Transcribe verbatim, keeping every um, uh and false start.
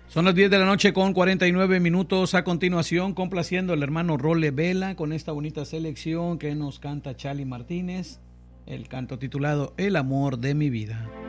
Son las diez de la noche con cuarenta y nueve minutos. A continuación, complaciendo al hermano Role Vela con esta bonita selección que nos canta Charly Martínez, el canto titulado El amor de mi vida.